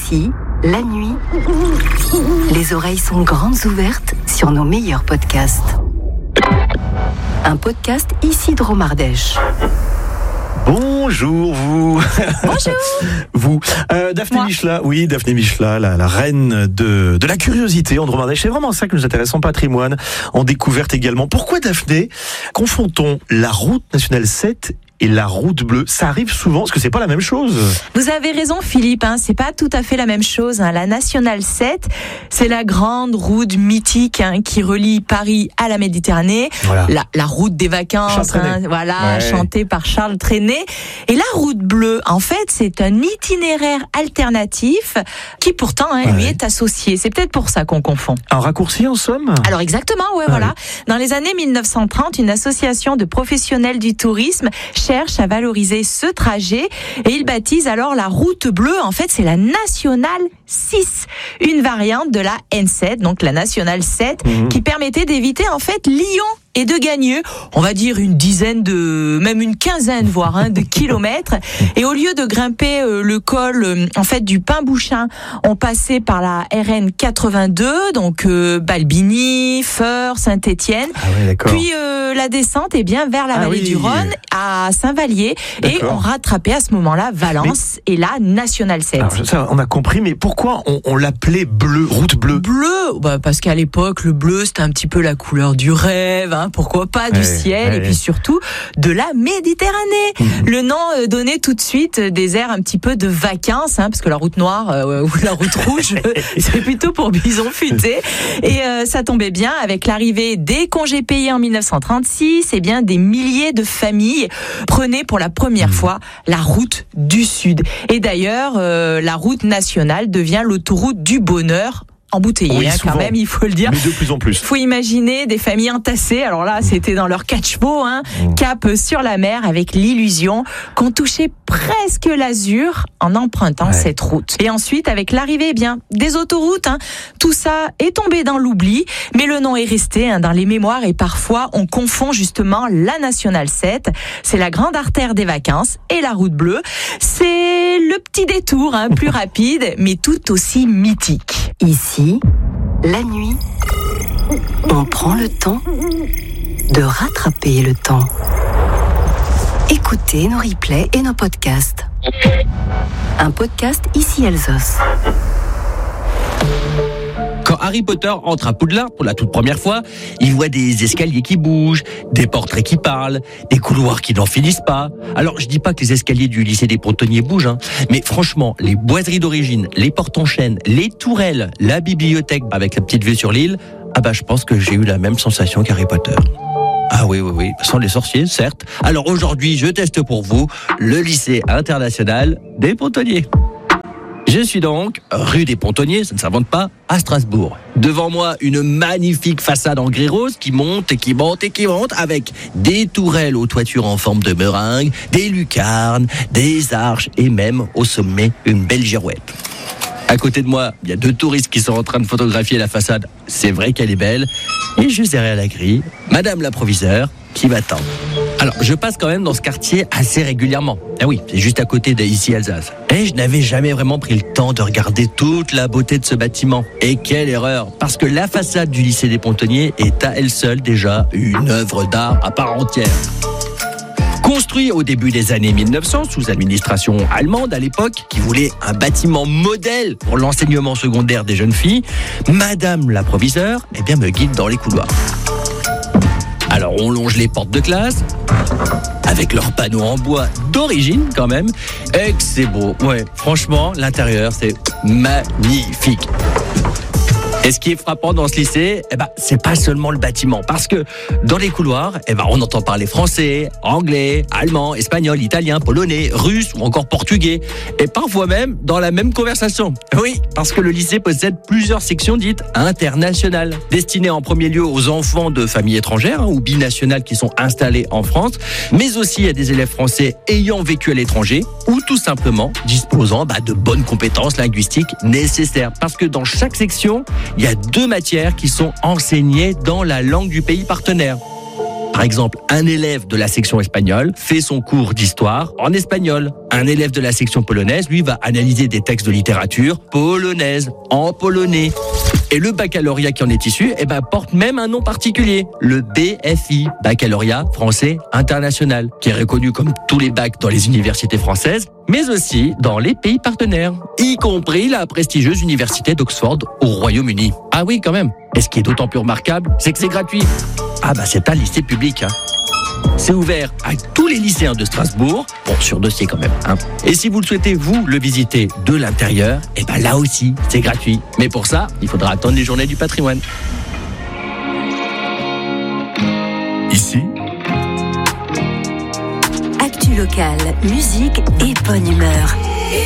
Ici, la nuit, les oreilles sont grandes ouvertes sur nos meilleurs podcasts. Un podcast ici de Romardèche. Bonjour vous. Bonjour. Vous, Daphné Michela, oui, Daphné Michela, la reine de la curiosité en Romardèche. C'est vraiment ça qui nous intéresse en patrimoine, en découverte également. Pourquoi Daphné confond-on la route nationale 7 et la route bleue? Ça arrive souvent, parce que c'est pas la même chose. Vous avez raison Philippe, c'est pas tout à fait la même chose. La nationale 7, c'est la grande route mythique qui relie Paris à la Méditerranée. Voilà. La route des vacances, chantée par Charles Trenet. Et la route bleue, en fait, c'est un itinéraire alternatif qui pourtant lui est associé. C'est peut-être pour ça qu'on confond. Un raccourci en somme? Alors exactement, voilà. Dans les années 1930, une association de professionnels du tourisme cherche à valoriser ce trajet et il baptise alors la route bleue. En fait, c'est la nationale 6, une variante de la N7, donc la nationale 7, qui permettait d'éviter en fait Lyon et de gagner, on va dire une quinzaine, voire de kilomètres. Et au lieu de grimper le col en fait du Pain-Bouchain, on passait par la RN 82, donc Balbigny, Feurs, Saint-Étienne. Puis la descente est bien vers la vallée du Rhône à Saint-Vallier. Et on rattrapait à ce moment-là Valence et la nationale 7. Alors, ça, on a compris, mais pourquoi on l'appelait bleu, route bleue? Bleu, parce qu'à l'époque, le bleu, c'était un petit peu la couleur du rêve, pourquoi pas du ciel, et puis surtout de la Méditerranée. Le nom donnait tout de suite des airs un petit peu de vacances, parce que la route noire ou la route rouge, c'est plutôt pour bison futé. Et ça tombait bien avec l'arrivée des congés payés en 1936, et bien des milliers de familles prenaient pour la première fois la route du Sud. Et d'ailleurs, la route nationale devient l'autoroute du bonheur, embouteillé, quand même, il faut le dire. Mais de plus en plus. Il faut imaginer des familles entassées. Alors là, c'était dans leur 4 chevaux, cap sur la mer, avec l'illusion qu'on touchait presque l'azur en empruntant cette route. Et ensuite, avec l'arrivée des autoroutes, tout ça est tombé dans l'oubli, mais le nom est resté dans les mémoires et parfois on confond justement la nationale 7. C'est la grande artère des vacances et la route bleue. C'est le petit détour, plus rapide, mais tout aussi mythique. Ici, la nuit, on prend le temps de rattraper le temps. Écoutez nos replays et nos podcasts. Un podcast ici Alsace. Quand Harry Potter entre à Poudlard pour la toute première fois, il voit des escaliers qui bougent, des portraits qui parlent, des couloirs qui n'en finissent pas. Alors, je dis pas que les escaliers du lycée des Pontonniers bougent, mais franchement, les boiseries d'origine, les portes en chêne, les tourelles, la bibliothèque avec la petite vue sur l'île, je pense que j'ai eu la même sensation qu'Harry Potter. Ah oui, sans les sorciers, certes. Alors aujourd'hui, je teste pour vous le lycée international des Pontonniers. Je suis donc rue des Pontonniers, ça ne s'invente pas, à Strasbourg. Devant moi, une magnifique façade en gris rose qui monte et qui monte et qui monte, avec des tourelles aux toitures en forme de meringue, des lucarnes, des arches et même au sommet une belle girouette. À côté de moi, il y a 2 touristes qui sont en train de photographier la façade. C'est vrai qu'elle est belle. Et juste derrière la grille, Madame la proviseure qui m'attend. Alors, je passe quand même dans ce quartier assez régulièrement. Ah oui, c'est juste à côté d'Ici Alsace. Et je n'avais jamais vraiment pris le temps de regarder toute la beauté de ce bâtiment. Et quelle erreur! Parce que la façade du lycée des Pontonniers est à elle seule déjà une œuvre d'art à part entière. Construit au début des années 1900 sous administration allemande à l'époque, qui voulait un bâtiment modèle pour l'enseignement secondaire des jeunes filles, Madame la proviseure me guide dans les couloirs. Alors on longe les portes de classe, avec leurs panneaux en bois d'origine quand même, et que c'est beau. Ouais, franchement, l'intérieur c'est magnifique. Et ce qui est frappant dans ce lycée, c'est pas seulement le bâtiment. Parce que dans les couloirs, on entend parler français, anglais, allemand, espagnol, italien, polonais, russe ou encore portugais. Et parfois même dans la même conversation. Oui, parce que le lycée possède plusieurs sections dites internationales, destinées en premier lieu aux enfants de familles étrangères ou binationales qui sont installés en France, mais aussi à des élèves français ayant vécu à l'étranger ou tout simplement disposant de bonnes compétences linguistiques nécessaires. Parce que dans chaque section, il y a 2 matières qui sont enseignées dans la langue du pays partenaire. Par exemple, un élève de la section espagnole fait son cours d'histoire en espagnol. Un élève de la section polonaise, lui, va analyser des textes de littérature polonaise, en polonais. Et le baccalauréat qui en est issu, porte même un nom particulier, le BFI, baccalauréat français international, qui est reconnu comme tous les bacs dans les universités françaises, mais aussi dans les pays partenaires, y compris la prestigieuse université d'Oxford au Royaume-Uni. Ah oui, quand même. Et ce qui est d'autant plus remarquable, c'est que c'est gratuit. C'est un lycée public, C'est ouvert à tous les lycéens de Strasbourg, sur dossier quand même. Et si vous le souhaitez, vous, le visiter de l'intérieur, là aussi, c'est gratuit. Mais pour ça, il faudra attendre les journées du patrimoine. Ici, actu locale, musique et bonne humeur.